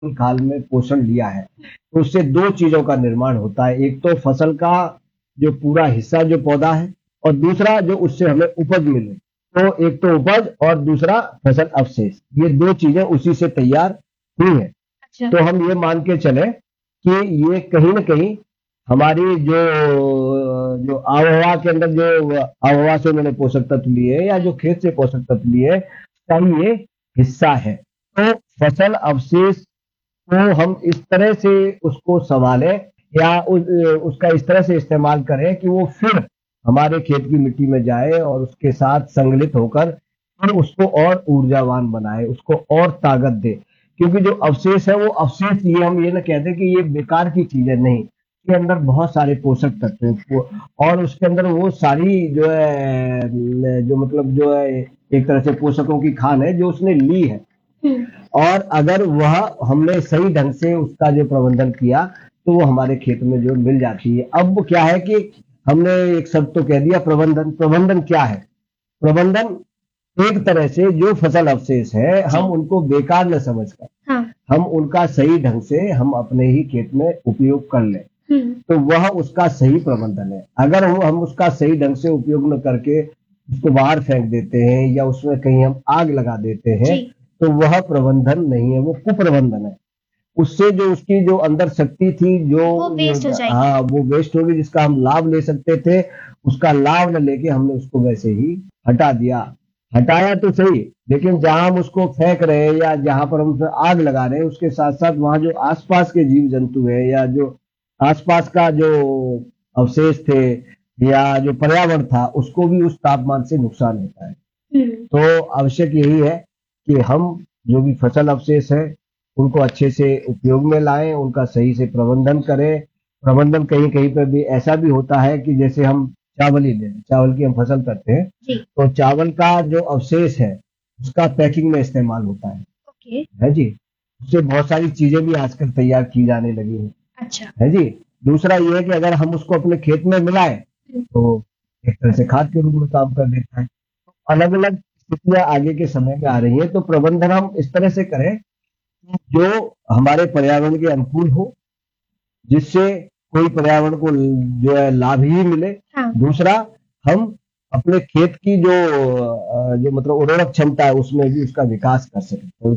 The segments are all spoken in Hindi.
काल में पोषण लिया है, तो उससे दो चीजों का निर्माण होता है। एक तो फसल का जो पूरा हिस्सा जो पौधा है, और दूसरा जो उससे हमें उपज मिले। तो एक तो उपज और दूसरा फसल अवशेष, ये दो चीजें उसी से तैयार हुई है। अच्छा। तो हम ये मान के चले कि ये कहीं न कहीं हमारी जो जो आबोहवा के अंदर जो आबोहवा से उन्होंने पोषक तत्व लिए या जो खेत से पोषक तत्व लिए, उसका ही ये हिस्सा है। तो फसल अवशेष को हम इस तरह से उसको सँभालें या उसका इस तरह से इस्तेमाल करें कि वो फिर हमारे खेत की मिट्टी में जाए और उसके साथ संगलित होकर फिर उसको और ऊर्जावान बनाए, उसको और ताकत दे। क्योंकि जो अवशेष है वो अवशेष, ये हम ये ना कहते हैं कि ये बेकार की चीज़ है, नहीं। इसके अंदर बहुत सारे पोषक तत्व हैं वो, और उसके अंदर वो सारी जो है जो मतलब जो है एक तरह से पोषकों की खान है जो उसने ली है। और अगर वह हमने सही ढंग से उसका जो प्रबंधन किया तो वो हमारे खेत में जो मिल जाती है। अब क्या है कि हमने एक शब्द तो कह दिया प्रबंधन। प्रबंधन क्या है? प्रबंधन एक तरह से जो फसल अवशेष है जी। हम उनको बेकार न समझकर हाँ। हम उनका सही ढंग से हम अपने ही खेत में उपयोग कर लें, तो वह उसका सही प्रबंधन है। अगर हम उसका सही ढंग से उपयोग न करके उसको बाहर फेंक देते हैं या उसमें कहीं हम आग लगा देते हैं, जी। तो वह प्रबंधन नहीं है, वो कुप्रबंधन है। उससे जो उसकी जो अंदर शक्ति थी जो वो वेस्ट हो जाएगी। हाँ, वो वेस्ट होगी, जिसका हम लाभ ले सकते थे, उसका लाभ न लेके हमने उसको वैसे ही हटा दिया। हटाया तो सही, लेकिन जहाँ हम उसको फेंक रहे हैं या जहाँ पर हम उस पे आग लगा रहे हैं, उसके साथ-साथ वहाँ जो आस-पास के जीव-जंतु हैं या जो आस-पास का जो अवशेष थे या जो पर्यावरण था, उसको भी उस तापमान से नुकसान होता है। तो आवश्यक यही है कि हम जो भी फसल अवशेष है उनको अच्छे से उपयोग में लाएं, उनका सही से प्रबंधन करें। प्रबंधन कहीं-कहीं पे भी ऐसा भी होता है कि जैसे हम चावल ही ले लें, चावल की हम फसल करते हैं, जी। तो चावल का जो अवशेष है, उसका पैकिंग में इस्तेमाल होता ओके। है जी? उससे बहुत सारी चीज़ें भी आजकल तैयार की जाने लगी हैं, अच्छा। है जी? दूसरा ये है कि अगर हम उसको अपने खेत में मिलाएँ, तो एक तरह से खाद के रूप में काम कर देता है। अलग-अलग स्थितियाँ आगे के समय में आ रही हैं, तो प्रबंधन हम इस तरह से करें जो हमारे पर्यावरण के अनुकूल हो, जिससे कोई पर्यावरण को जो है लाभ ही मिले। हाँ। दूसरा, हम अपने खेत की जो मतलब उर्वरक क्षमता है उसमें भी उसका विकास कर सकें। तो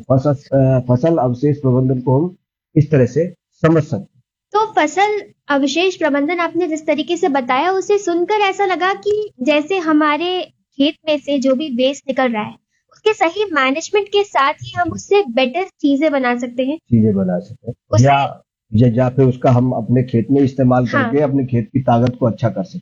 फसल अवशेष प्रबंधन को हम इस तरह से समझ सकते हैं। तो फसल अवशेष प्रबंधन आपने जिस तरीके से बताया उसे सुनकर ऐसा लगा कि जैसे हमारे खेत में से जो भी वेस्ट निकल रहा है उसके सही मैनेजमेंट के साथ ही हम उससे बेटर चीजें बना सकते हैं। चीज़ें बना सकें उससे या फिर उसका हम अपने खेत में इस्तेमाल हाँ। करके अपने खेत की ताकत को अच्छा कर सकें।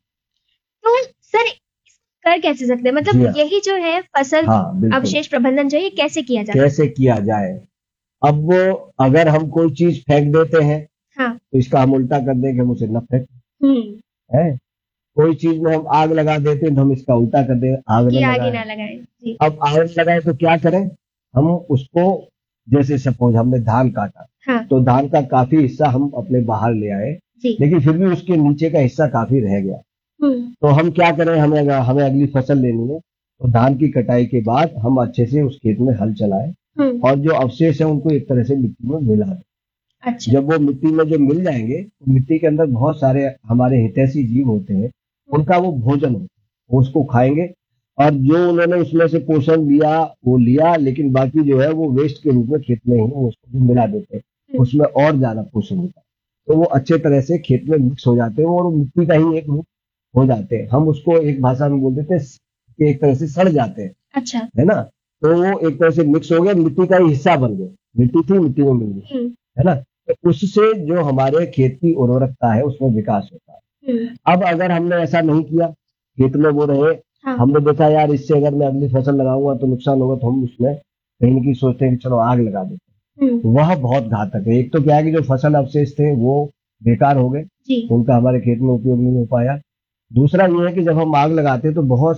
तो सर इसको कर कैसे सकते हैं? जी मतलब हाँ। यही जो है फसल हाँ, बिल्कुल। अवशेष प्रबंधन जो है ये कैसे किया जाता है? कैसे किया जाए? अब वो अगर हम कोई चीज़ फेंक देते हैं, हाँ। तो इसका हम उल्टा कर दें कि हम उसे न फेंकें, हम्म। है? कोई चीज़ में हम आग लगा देते हैं, तो हम इसका उल्टा कर दें, आग कि न आगे लगाएँ। ना लगाएं। जी। अब आग लगाएँ तो क्या करें? हम उसको जैसे सपोज़ हमने धान काटा, हाँ। तो धान का काफ़ी हिस्सा हम अपने बाहर ले आए, जी। लेकिन फिर भी उसके नीचे का हिस्सा काफ़ी रह गया। हम्म। तो हम क्या करें? हमें अगली फसल लेनी है, तो धान की कटाई के बाद हम अच्छे से उस खेत में हल चलाएँ और जो अवशेष हैं उनको एक तरह से मिट्टी में मिला दें। अच्छा। जब वो मिट्टी में जो मिल जाएँगे, तो मिट्टी के अंदर बहुत सारे हमारे हितैषी जीव होते हैं, उनका वो भोजन होता है, वो उसको खाएँगे और जो उन्होंने उसमें से पोषण लिया, वो लिया, लेकिन बाकी जो है वो वेस्ट के रूप में खेत में ही वो उसको भी मिला देते हैं। उसमें और ज़्यादा पोषण होता है। तो वो अच्छे तरह से खेत में मिक्स हो जाते हैं और वो मिट्टी का ही एक रूप हो जाते हैं। हम उसको एक भाषा में बोल देते हैं कि एक तरह से सड़ जाते हैं, अच्छा। है ना? तो वो एक तरह से मिक्स हो गए, मिट्टी का ही हिस्सा बन गए। मिट्टी थी, मिट्टी में मिल गई, है ना? तो उससे जो हमारे खेत की उर्वरकता है उसमें विकास होता है। अब अगर हमने ऐसा नहीं किया, खेत में वो रहे, हाँ। हमने देखा यार इससे अगर मैं अगली फसल लगाऊँगा तो नुकसान होगा, तो हम उसमें कहीं न कहीं सोचते हैं कि चलो आग लगा देते हैं। वह बहुत घातक है। एक तो क्या है कि जो फसल अवशेष थे वो बेकार हो गए, जी। उनका हमारे खेत में उपयोग नहीं हो पाया। दूसरा ये है कि जब हम आग लगाते हैं तो बहुत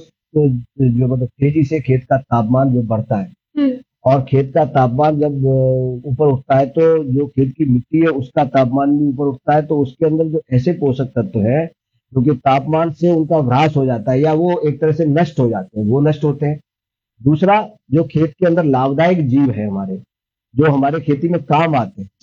जो मतलब तेज़ी से खेत का तापमान जो बढ़ता है और खेत का तापमान जब ऊपर उठता है तो जो खेत की मिट्टी है उसका तापमान भी ऊपर उठता है, तो उसके अंदर जो ऐसे पोषक तत्व हैं, क्योंकि तापमान से उनका ह्रास हो जाता है या वो एक तरह से नष्ट हो जाते हैं, वो नष्ट होते हैं। दूसरा, जो खेत के अंदर लाभदायक जीव है हमारे, जो हमारे खेती में काम आते हैं।